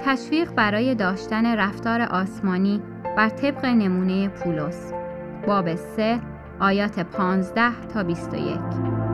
تشویق برای داشتن رفتار آسمانی بر طبق نمونه پولس. باب 3 آیات 15 تا 21.